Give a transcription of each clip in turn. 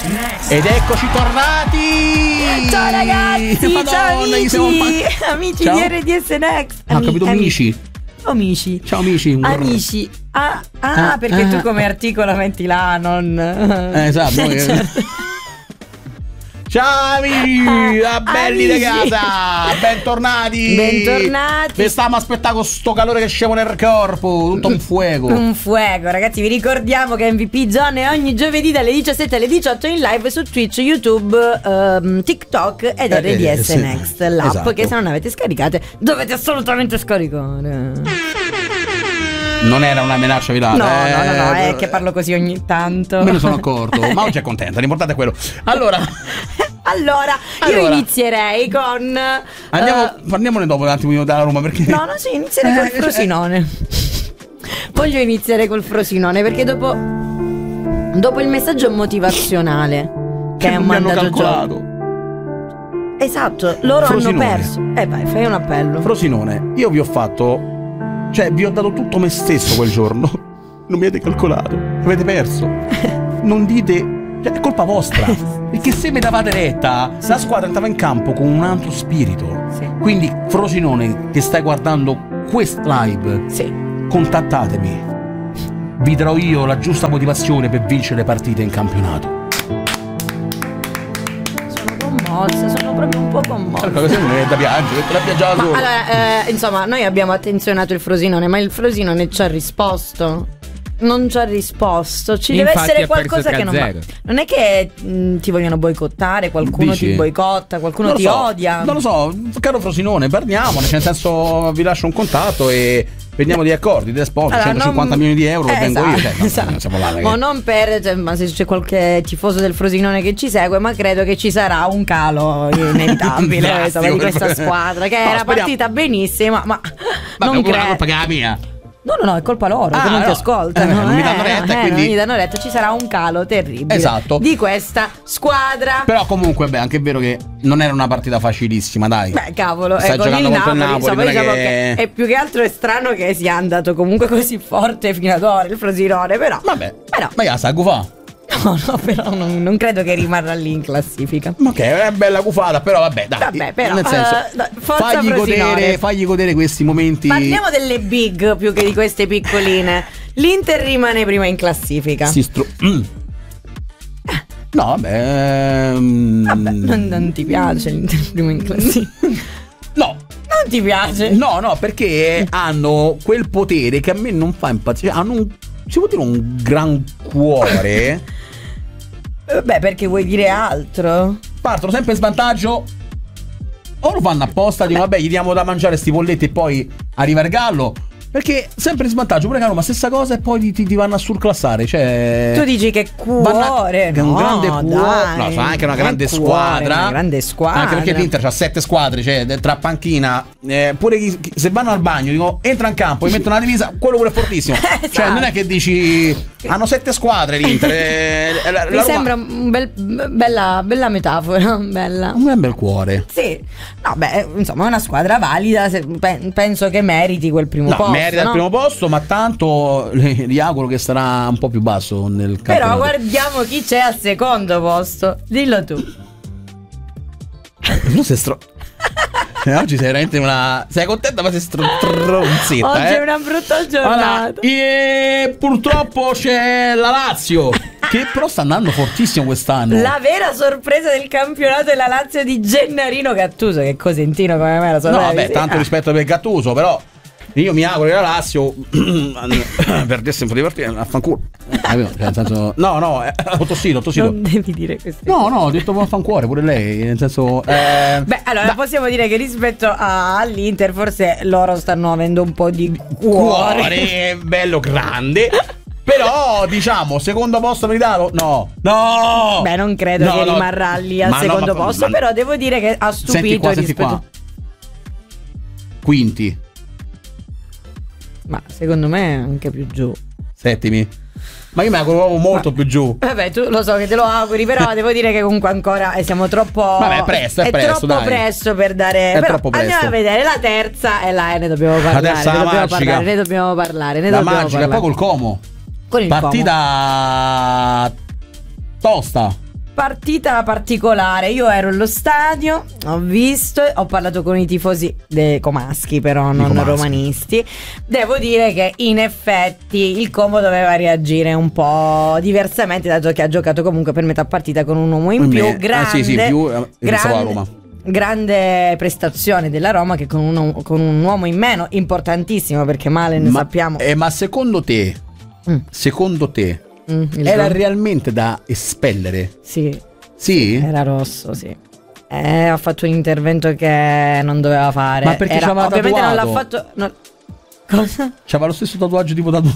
Ed eccoci tornati! Ciao ragazzi, Madonna, ciao amici, amici ciao. di RDS Next. Ho capito amici. Amici. Ciao amici. Amici. Perché tu come articolo metti la non. Esatto. Ciao amici, belli di casa, bentornati. Vi stiamo aspettando con sto calore che scemo nel corpo, tutto un fuego. Un fuego, ragazzi, vi ricordiamo che MVP Zone è ogni giovedì dalle 17 alle 18 in live su Twitch, YouTube, TikTok ed RDS Next, l'app, esatto, che se non avete scaricate dovete assolutamente scaricare. Non era una minaccia vitale. No, è che parlo così ogni tanto. Me ne sono accorto, ma oggi è contenta, l'importante è quello. Allora, io inizierei con parliamone dopo un attimo dalla Roma, perché inizierei col Frosinone. Voglio iniziare col Frosinone perché dopo il messaggio motivazionale che ha mandato Gio. Esatto, loro Frosinone. hanno perso. Vai, fai un appello. Frosinone, io vi ho fatto, vi ho dato tutto me stesso quel giorno. Non mi avete calcolato, avete perso. Non dite, è colpa vostra. Perché se mi davate retta, la squadra andava in campo con un altro spirito. Sì. Quindi Frosinone, che stai guardando quest live, contattatemi. Vi darò io la giusta motivazione per vincere le partite in campionato. Sono proprio un po' commossa. Così non è da piangere, perché la piangiava solo. Allora, insomma, noi abbiamo attenzionato il Frosinone, ma il Frosinone ci ha risposto. Non ci ha risposto. Ci deve essere qualcosa che non va. Non è che ti vogliono boicottare, qualcuno ti boicotta, qualcuno ti odia. Non lo so, caro Frosinone, parliamone, nel senso vi lascio un contatto e vediamo di accordi, di sponsor, 150 milioni di euro, vengo io. Siamo là, ma non ma se c'è qualche tifoso del Frosinone che ci segue, ma credo che ci sarà un calo inevitabile di questa squadra che era partita benissimo, ma non credo. È la mia. No, è colpa loro che non ti ascoltano. Non mi danno retta, quindi non mi danno retta, ci sarà un calo terribile di questa squadra. Però comunque, anche è vero che non era una partita facilissima, dai. Beh, cavolo, stai giocando contro il Napoli, diciamo che è più che altro è strano che sia andato comunque così forte fino ad ora il Frosinone, però. Vabbè, ma io sa gufà. No, però non credo che rimarrà lì in classifica. Ok, è una bella gufata, però vabbè, dai. Però, nel senso, fagli godere questi momenti. Parliamo delle big più che di queste piccoline. L'Inter rimane prima in classifica. No, vabbè, non ti piace l'Inter prima in classifica? No. Non ti piace? No, perché hanno quel potere che a me non fa impazzire. Hanno si può dire un gran cuore. Beh, perché vuoi dire altro? Partono sempre in svantaggio. O lo fanno apposta, dicono vabbè, gli diamo da mangiare sti polletti e poi arriva il gallo. Perché sempre in svantaggio, pure Roma, stessa cosa, e poi ti vanno a surclassare. Cioè, tu dici che cuore, che è un grande cuore. No, fa anche una grande squadra. Una grande squadra. Anche perché l'Inter c'ha 7 squadre, cioè tra panchina, pure se vanno al bagno, dico entra in campo, gli mettono una divisa, quello pure è fortissimo. Cioè, non è che dici hanno 7 squadre l'Inter. Mi sembra un bella metafora, bella. Un bel cuore. Sì. No, beh, insomma, è una squadra valida, penso che meriti quel primo posto. Merita il primo posto, ma tanto gli auguro che sarà un po' più basso nel campionato. Però guardiamo chi c'è al secondo posto. Dillo tu. Non sei oggi sei veramente sei contenta, ma sei stronzetta. Oggi è una brutta giornata. E purtroppo c'è la Lazio, che però sta andando fortissimo quest'anno. La vera sorpresa del campionato è la Lazio di Gennarino Gattuso, che cosentino come me la so. No, vabbè, tanto rispetto per Gattuso, però io mi auguro che la Lazio perdesse un po' di partite, affanculo. Nel senso, no, ho tossito. Non devi dire questo. No, ho detto affancuore pure lei, nel senso beh, allora possiamo dire che rispetto all'Inter forse loro stanno avendo un po' di cuore bello grande. Però diciamo secondo posto meritato? No. Beh, non credo che rimarrà lì al secondo posto. Però devo dire che ha stupito. Senti qua. Quinti. Ma secondo me anche più giù. Settimi. Ma io mi auguro molto più giù. Vabbè, tu lo so che te lo auguri, però devo dire che comunque ancora siamo troppo. Vabbè, è presto, troppo dai. Presto per dare. Però troppo presto. Andiamo a vedere la terza e là ne dobbiamo parlare. La terza ne dobbiamo parlare. La magica, poi col Como. Con il partita Como. Tosta. partita particolare. Io ero allo stadio, ho visto, ho parlato con i tifosi comaschi, però non romanisti. Devo dire che in effetti il Como doveva reagire un po' diversamente, dato che ha giocato comunque per metà partita con un uomo in più. Grande prestazione della Roma, che con un uomo in meno, importantissimo, perché Malen sappiamo. Ma secondo te era realmente da espellere? Sì? Era rosso, sì. Ha fatto un intervento che non doveva fare. Ma perché c'aveva ovviamente tatuato? Non l'ha fatto. No. Cosa? C'aveva lo stesso tatuaggio tipo tatuaggio.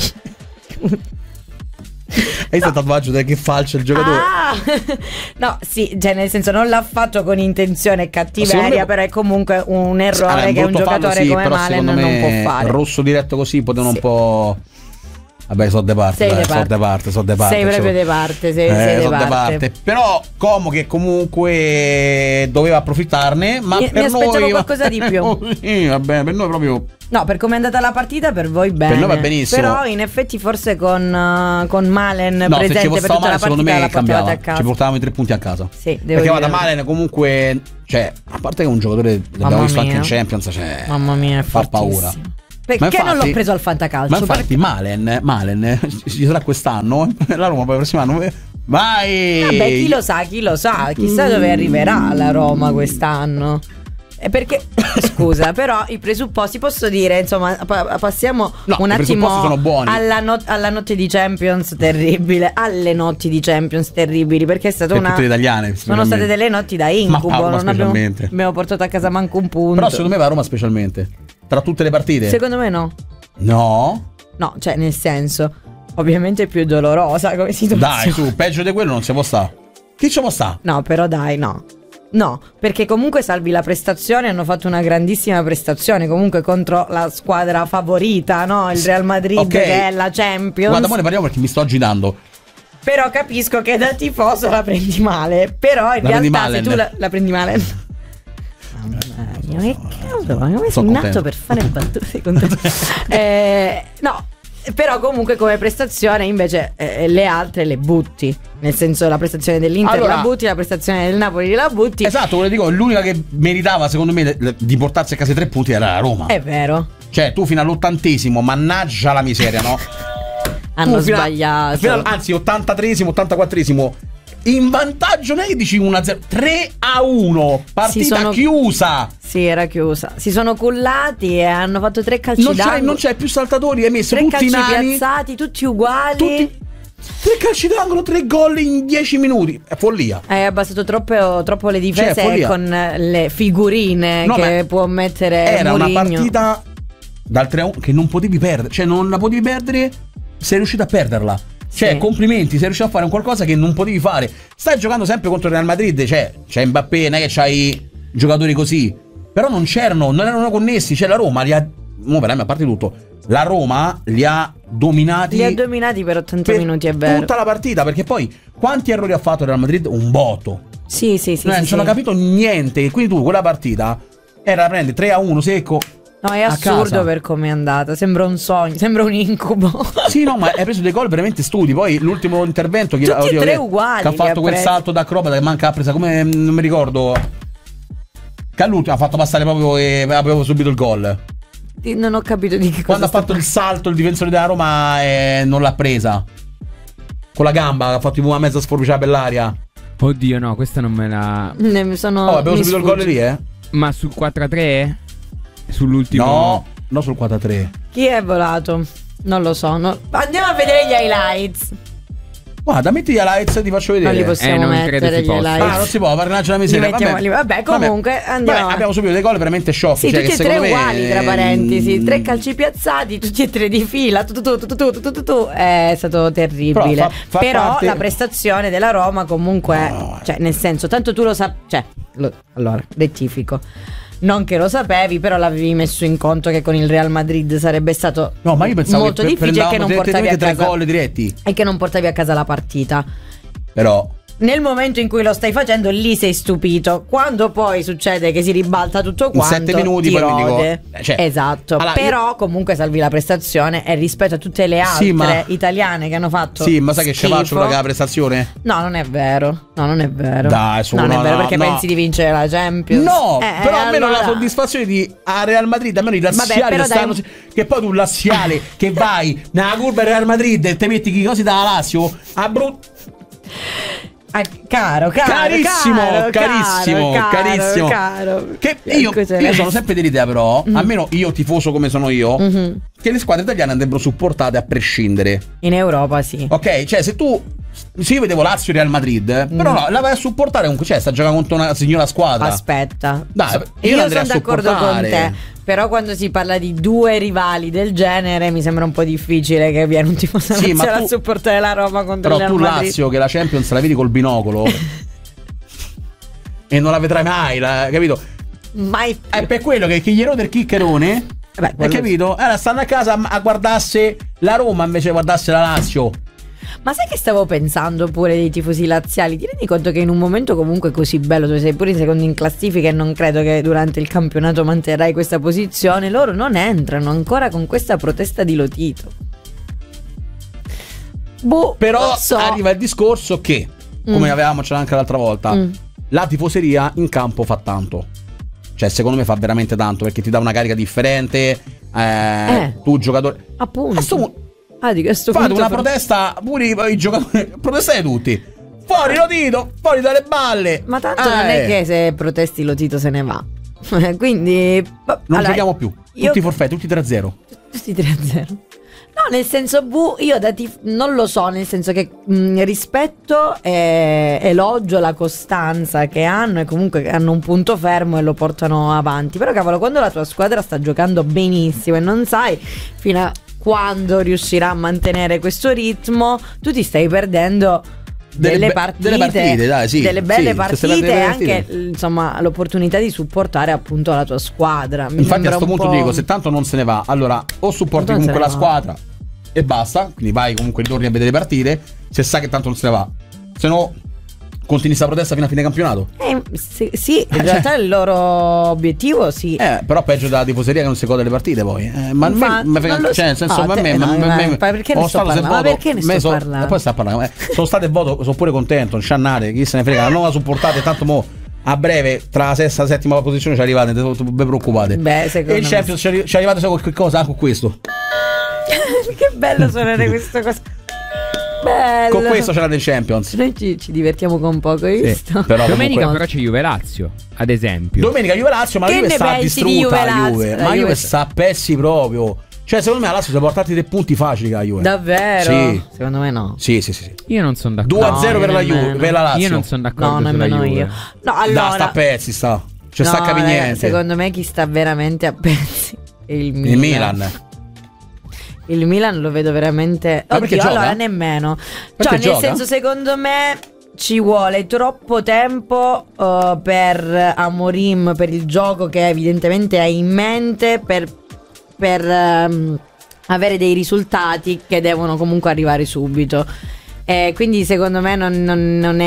Hai visto il tatuaggio che falcia il giocatore? No, sì, cioè nel senso non l'ha fatto con intenzione cattiveria, però è comunque un errore che un giocatore come Malen non può fare. Rosso diretto così potevano un po'. Vabbè, so de parte. Sei proprio de parte, sei de parte. Però Como che comunque doveva approfittarne, ma mi aspettavo qualcosa di più. Sì, vabbè, per noi proprio. No, per come è andata la partita, per voi bene. Per noi va benissimo. Però in effetti forse con Malen presente per tutta la partita la portavate a casa. Ci portavamo i 3 punti a casa. Sì, perché da Malen comunque, cioè, a parte che è un giocatore, l'abbiamo visto anche in Champions, cioè, mamma mia, fa paura. Perché infatti, non l'ho preso al fantacalcio? Ma infatti Malen ci sarà quest'anno, la Roma poi il prossimo anno. Vai! Vabbè, chi lo sa, chissà dove arriverà la Roma quest'anno. Perché, scusa, però i presupposti, posso dire, insomma, passiamo un attimo sono buoni. alla notte di Champions terribile, alle notti di Champions terribili, perché è stata tutte le italiane, sono state delle notti da incubo, non abbiamo portato a casa manco un punto. Però secondo me va Roma specialmente, tra tutte le partite. Secondo me no. No, cioè nel senso, ovviamente è più dolorosa come situazione. Dai, su, peggio di quello non si può sta. Chi ci può sta? No, però dai, No, perché comunque salvi la prestazione, hanno fatto una grandissima prestazione comunque contro la squadra favorita, no? Il Real Madrid, che è la Champions. Guarda, ne parliamo perché mi sto agitando. Però capisco che da tifoso la prendi male. Però in realtà se tu la prendi male. Che cavolo, come sei nato per fare battute contro no. Però comunque come prestazione invece le altre le butti. Nel senso, la prestazione dell'Inter la butti, la prestazione del Napoli la butti. Esatto, quello dico, l'unica che meritava secondo me di portarsi a casa i 3 punti era la Roma. È vero. Cioè tu fino all'80°, mannaggia la miseria, no? Hanno sbagliato. Anzi 83°, 84°, in vantaggio, non è che dici 1-0, 3-1, partita chiusa. Sì, era chiusa. Si sono cullati e hanno fatto 3 calci d'angolo. Non c'è più saltatori, hai messo 3 tutti i calci nani piazzati, tutti uguali. 3 calci d'angolo, 3 gol in 10 minuti. È follia. Hai abbassato troppo le difese, con le figurine che può mettere Era Mourinho. Una partita dal 3-1 che non potevi perdere. Cioè non la potevi perdere, sei riuscito a perderla. Cioè, complimenti, sei riuscito a fare un qualcosa che non potevi fare. Stai giocando sempre contro il Real Madrid, c'è Mbappé, non è che c'hai giocatori così. Però non erano connessi. Cioè la Roma li ha, a parte tutto, la Roma li ha dominati. Li ha dominati per 80 minuti, è vero. Tutta la partita, perché poi quanti errori ha fatto il Real Madrid? Un botto. Sì. Non hanno capito niente. Quindi tu quella partita era da prendere 3-1 secco. No, è assurdo per come è andata. Sembra un sogno, sembra un incubo. Sì, no, ma hai preso dei gol veramente studi. Poi l'ultimo intervento tutti e 3 uguali, che ha fatto quel salto da acrobata che manca ha presa, come non mi ricordo, che all'ultimo ha fatto passare proprio e aveva subito il gol. Non ho capito di che cosa. Quando ha fatto il salto il difensore della Roma non l'ha presa con la gamba, ha fatto tipo una mezza sforbiciata per l'aria. Oddio, no, questa non me la. Abbiamo subito il gol lì, Ma sul 4-3? Sull'ultimo? No, sul 4-3. Chi è volato? Non lo so. Andiamo a vedere gli highlights. Guarda, metti gli highlights e ti faccio vedere. Non li possiamo mettere gli highlights. Non si può, parlarci la miseria. Vabbè, comunque andiamo. Abbiamo subito dei gol veramente sciocchi. Sì, tutti e 3 uguali, tra parentesi. 3 calci piazzati, tutti e 3 di fila. È stato terribile. Però la prestazione della Roma comunque, cioè nel senso, tanto tu lo sai. Allora, rettifico. Non che lo sapevi, però l'avevi messo in conto che con il Real Madrid sarebbe stato ma io pensavo molto difficile, che non portavi a casa 3 gol diretti e che non portavi a casa la partita. Però nel momento in cui lo stai facendo lì sei stupito. Quando poi succede che si ribalta tutto quanto, in 7 minuti ti poi mi rode. dico, cioè, esatto. allora, però comunque salvi la prestazione e rispetto a tutte le altre italiane che hanno fatto sì, ma sai che ci faccio la prestazione? No, non è vero. No, non è vero. Dai, non è vero, perché pensi di vincere la Champions. No, però almeno la soddisfazione di a Real Madrid, almeno i laziali stanno che poi tu laziale che vai nella curva Real Madrid e te metti chi così dalla Lazio a carissimo. Che io sono sempre dell'idea, però, almeno io tifoso come sono io, che le squadre italiane andrebbero supportate a prescindere. In Europa sì. Ok, cioè se io vedevo Lazio Real Madrid, però no, la vai a supportare comunque, cioè sta giocando contro una signora squadra. Aspetta, dai, io sono d'accordo con te. Però quando si parla di due rivali del genere mi sembra un po' difficile che viene un tifoso a supportare la Roma contro il Real Madrid. Però tu Lazio che la Champions la vedi col binocolo e non la vedrai mai, capito? Mai più. È per quello che gli rode il chiccherone, hai capito? Stanno a casa a guardarsi la Roma invece di guardarsi la Lazio. Ma sai che stavo pensando pure dei tifosi laziali? Ti rendi conto che in un momento comunque così bello, dove sei pure in secondo in classifica e non credo che durante il campionato manterrai questa posizione, loro non entrano ancora con questa protesta di Lotito. Però arriva il discorso che, come avevamo accennato anche l'altra volta, la tifoseria in campo fa tanto. Cioè secondo me fa veramente tanto, perché ti dà una carica differente. Tu giocatore, appunto. Fate una protesta pure i giocatori, protestate tutti. Fuori Lotito, fuori dalle balle. Ma tanto non è che se protesti Lotito se ne va. Quindi non giochiamo più. Tutti forfè, tutti 3-0. Tutti 3-0. No, nel senso io non lo so, nel senso che rispetto e elogio la costanza che hanno e comunque hanno un punto fermo e lo portano avanti. Però cavolo, quando la tua squadra sta giocando benissimo e non sai fino a quando riuscirà a mantenere questo ritmo, tu ti stai perdendo delle partite, dai, sì, delle belle partite e anche insomma l'opportunità di supportare appunto la tua squadra. Infatti a questo punto dico, se tanto non se ne va, allora o supporti comunque la squadra e basta, quindi vai comunque, ritorni a vedere le partite, se sai che tanto non se ne va, se no continui sta protesta fino a fine campionato. Sì, in realtà il loro obiettivo sì. Però peggio della tifoseria che non si gode le partite poi. Ma nel senso, perché ne sto parlando? Ma perché ne sto parlando? Poi sta parlando. Sono stato e voto, sono pure contento, non c'annate, chi se ne frega, non la supportate, tanto mo a breve tra la sesta e la settima posizione ci arrivate, non vi preoccupate. E il Champions ci arrivate solo con che cosa? Con questo. Che bello suonare questa cosa. Bello. Con questo c'era del Champions. Noi ci divertiamo con poco, hai visto? Però domenica però c'è Juve-Lazio, ad esempio. Domenica Juve-Lazio, ma la Juve sta distrutta la Juve. Ma Juve sta a pezzi proprio. Cioè secondo me la Lazio si è portati 3 punti facili con la Juve. Davvero? Sì. Secondo me no. Sì. Io non sono d'accordo. 2-0 per la Juve, per la Lazio. Io non sono d'accordo. No, nemmeno io. No, allora sta a pezzi, sta. Cioè sta a capi niente. Secondo me chi sta veramente a pezzi è il Milan. Il Milan. Il Milan lo vedo veramente. Oddio, allora nemmeno. Cioè, nel senso, secondo me ci vuole troppo tempo per Amorim, per il gioco che evidentemente ha in mente, per avere dei risultati che devono comunque arrivare subito. Quindi secondo me non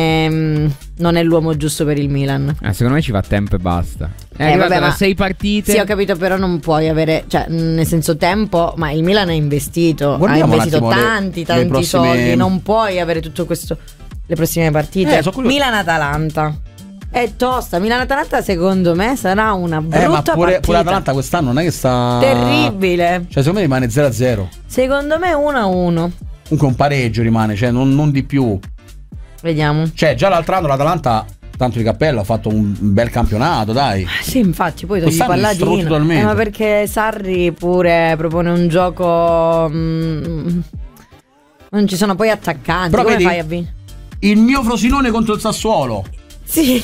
è l'uomo giusto per il Milan. Secondo me ci va tempo e basta. È arrivata da 6 partite. Sì, ho capito, però non puoi avere, cioè nel senso tempo, ma il Milan ha investito. Guardiamo ha investito tanti prossime... soldi. Non puoi avere tutto questo. Le prossime partite Milan-Atalanta è tosta. Milan-Atalanta secondo me sarà una brutta pure partita. Atalanta quest'anno non è che sta terribile. Cioè secondo me rimane 0-0. Secondo me 1-1. Comunque un pareggio rimane, cioè non di più. Vediamo. Cioè già l'altro anno l'Atalanta, tanto di cappello, ha fatto un bel campionato, dai. Sì, infatti, poi togli Palladino. Ma perché Sarri pure propone un gioco non ci sono poi attaccanti. Però come fai a vincere? Il mio Frosinone contro il Sassuolo. Sì.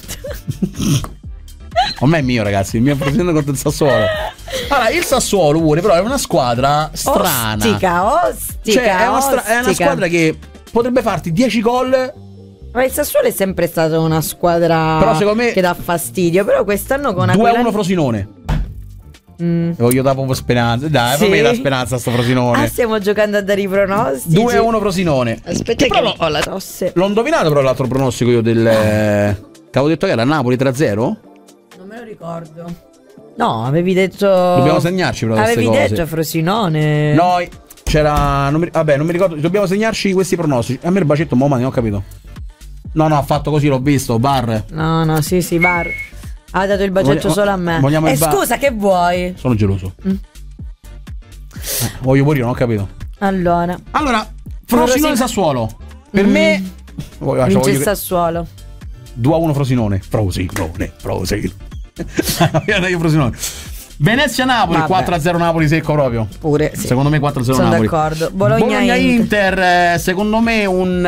A me è mio, ragazzi, il mio Frosinone contro il Sassuolo. Allora, il Sassuolo pure, però è una squadra strana. Ostica. Cioè, è una squadra che potrebbe farti 10 gol. Ma il Sassuolo è sempre stata una squadra, però secondo me, che dà fastidio. Però quest'anno con 2-1 Frosinone. Voglio dare proprio speranza. Dai, sì. fammi la speranza a sto Frosinone. Stiamo giocando a dare i pronostici. 2-1 Frosinone. Aspetta che ho la tosse. L'ho indovinato però l'altro pronostico io del... Che avevo detto che era Napoli 3-0? Non me lo ricordo. No, avevi detto... Dobbiamo segnarci però queste cose. Avevi detto Frosinone. No, c'era... Vabbè, non mi ricordo. Dobbiamo segnarci questi pronostici. A me il bacetto, ma non ho capito. No, ha fatto così, l'ho visto, bar. No, sì, bar. Ha dato il bacetto solo a me. Scusa, che vuoi? Sono geloso. Voglio morire, non ho capito. Allora, Frosinone Sassuolo. Per me vince il Sassuolo. 2-1 Frosinone. Frosinone. Frosinone. Venezia Napoli. 4-0 Napoli secco proprio. Pure sì. Secondo me 4-0 sono Napoli. Sono d'accordo. Bologna Inter. Secondo me un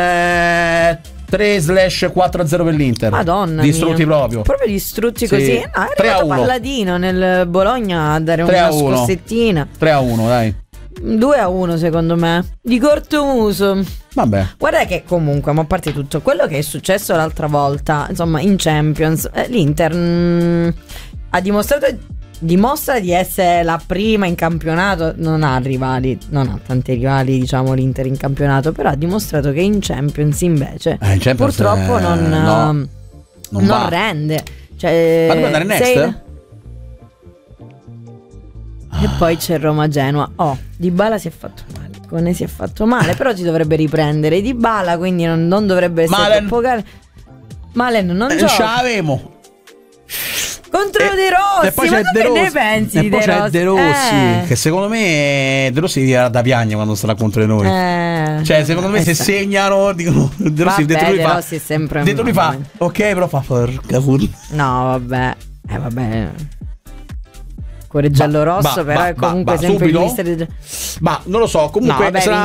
3/4-0 per l'Inter. Madonna distrutti mia. Proprio distrutti così. È arrivato Palladino nel Bologna a dare una scossettina. 3-1 dai. 2-1 secondo me. Di cortomuso. Vabbè. Guarda che comunque, ma a parte tutto quello che è successo l'altra volta, insomma in Champions, l'Inter dimostra di essere la prima in campionato. Non ha tanti rivali, diciamo, l'Inter in campionato, però ha dimostrato che in Champions invece purtroppo non rende. Cioè, ma dove andare next? E poi c'è Roma-Genoa. Dybala si è fatto male. Cone si è fatto male, però si dovrebbe riprendere Dybala, quindi non dovrebbe essere troppo caro. Malen non gioca. Ce l'avemo contro De Rossi. E poi c'è De Rossi. Ne pensi e di poi c'è De Rossi, che secondo me De Rossi dirà da piagne quando sarà contro noi. Cioè, secondo me se segnano dicono De Rossi, De Rossi è sempre dentro lui fa ok, però fa porca furia. No, vabbè. Cuore giallo rosso, però è comunque sempre il mister. Ma non lo so, comunque sarà